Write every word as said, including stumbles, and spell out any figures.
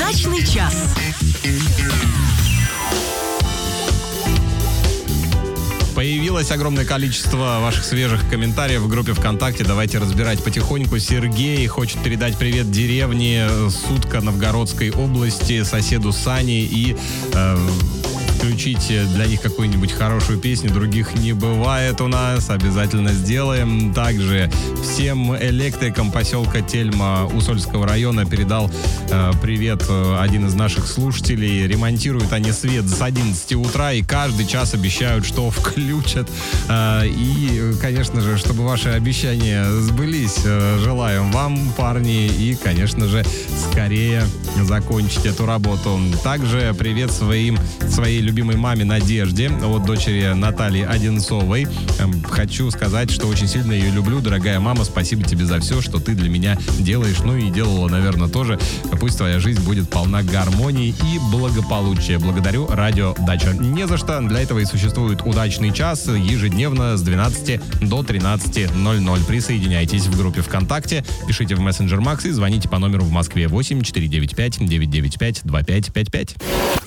Удачный час. Появилось огромное количество ваших свежих комментариев в группе ВКонтакте. Давайте разбирать потихоньку. Сергей хочет передать привет деревне Сутка Новгородской области, соседу Сане и э, включить для них какую-нибудь хорошую песню. Других не бывает у нас. Обязательно сделаем. Также всем электрикам поселка Тельма Усольского района передал э, привет один из наших слушателей. Ремонтируют они свет с одиннадцати утра и каждый час обещают, что включат. Э, и, конечно же, чтобы ваши обещания сбылись, э, желаем вам, парни, и, конечно же, скорее закончить эту работу. Также привет своим, своей любимой маме Надежде от дочери Натальи Одинцовой. Эм, хочу сказать, что очень сильно ее люблю. Дорогая мама, спасибо тебе за все, что ты для меня делаешь. Ну и делала, наверное, тоже. Пусть твоя жизнь будет полна гармонии и благополучия. Благодарю Радио Дача. Не за что. Для этого и существует удачный час ежедневно с двенадцати до тринадцати ноль-ноль. Присоединяйтесь в группе ВКонтакте, пишите в мессенджер Макс и звоните по номеру в Москве восемь четыре девять пять девять девять пять два пять пять пять.